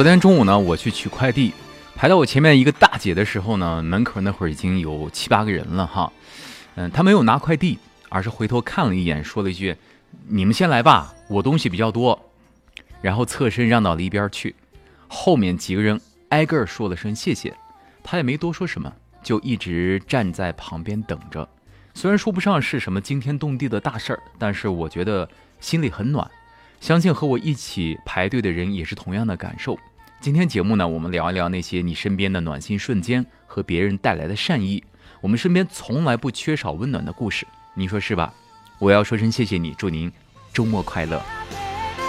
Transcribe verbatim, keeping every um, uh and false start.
昨天中午呢，我去取快递，排到我前面一个大姐的时候呢，门口那会儿已经有七八个人了哈。嗯，她没有拿快递，而是回头看了一眼，说了一句：“你们先来吧，我东西比较多。”然后侧身让到了一边去。后面几个人挨个说了声谢谢，她也没多说什么，就一直站在旁边等着。虽然说不上是什么惊天动地的大事儿，但是我觉得心里很暖。相信和我一起排队的人也是同样的感受。今天节目呢，我们聊一聊那些你身边的暖心瞬间和别人带来的善意。我们身边从来不缺少温暖的故事，你说是吧？我要说声谢谢你，祝您周末快乐。